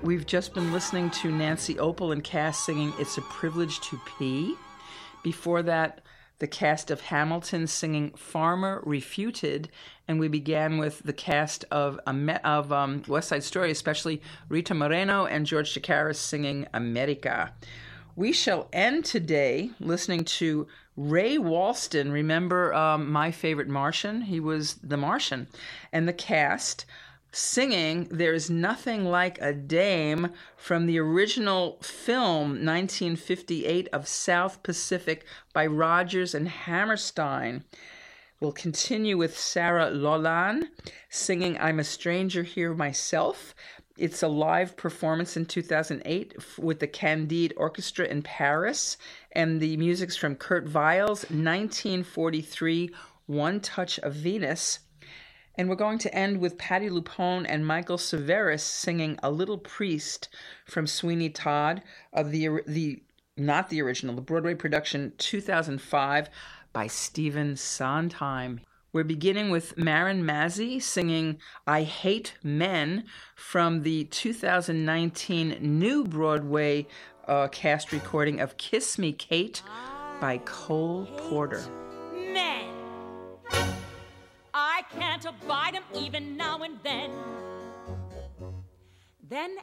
We've just been listening to Nancy Opel and cast singing It's a Privilege to Pee. Before that, the cast of Hamilton singing Farmer Refuted, and we began with the cast of West Side Story, especially Rita Moreno and George Chakiris singing America. We shall end today listening to Ray Walston. Remember My Favorite Martian? He was the Martian. And the cast singing There's Nothing Like a Dame from the original film 1958 of South Pacific by Rodgers and Hammerstein. We'll continue with Sarah Lolan singing I'm a Stranger Here Myself. It's a live performance in 2008 with the Candide Orchestra in Paris, and the music's from Kurt Weill's 1943 One Touch of Venus. And we're going to end with Patti LuPone and Michael Cerveris singing A Little Priest from Sweeney Todd of the Broadway production 2005 by Stephen Sondheim. We're beginning with Marin Mazzie singing I Hate Men from the 2019 new Broadway cast recording of Kiss Me, Kate by Cole Porter. Men. I can't abide 'em even now and then. Then